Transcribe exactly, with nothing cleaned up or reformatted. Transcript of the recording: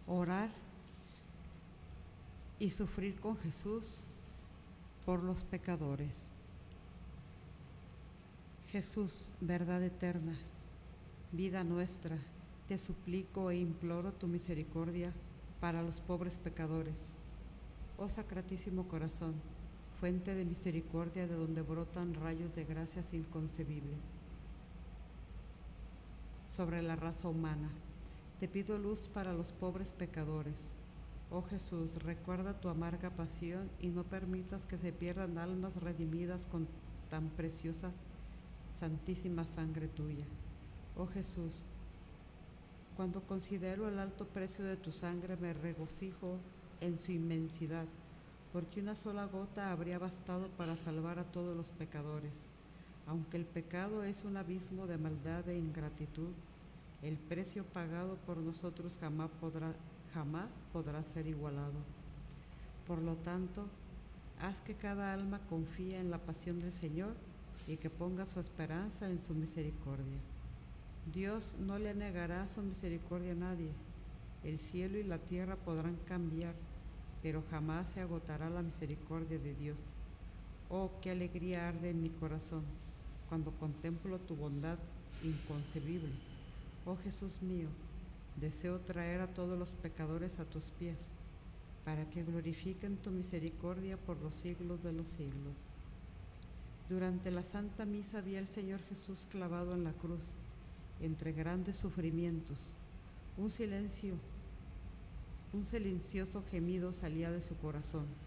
Orar y sufrir con Jesús por los pecadores. Jesús, verdad eterna, vida nuestra, te suplico e imploro tu misericordia para los pobres pecadores. Oh Sacratísimo Corazón, fuente de misericordia de donde brotan rayos de gracias inconcebibles sobre la raza humana, te pido luz para los pobres pecadores. Oh Jesús, recuerda tu amarga pasión y no permitas que se pierdan almas redimidas con tan preciosa, santísima sangre tuya. Oh Jesús, cuando considero el alto precio de tu sangre me regocijo en su inmensidad, porque una sola gota habría bastado para salvar a todos los pecadores. Aunque el pecado es un abismo de maldad e ingratitud, el precio pagado por nosotros jamás podrá, jamás podrá ser igualado. Por lo tanto, haz que cada alma confíe en la pasión del Señor y que ponga su esperanza en su misericordia. Dios no le negará su misericordia a nadie. El cielo y la tierra podrán cambiar, pero jamás se agotará la misericordia de Dios. Oh, qué alegría arde en mi corazón cuando contemplo tu bondad inconcebible. Oh Jesús mío, deseo traer a todos los pecadores a tus pies, para que glorifiquen tu misericordia por los siglos de los siglos. Durante la Santa Misa vi al Señor Jesús clavado en la cruz, entre grandes sufrimientos. Un silencio, un silencioso gemido salía de su corazón.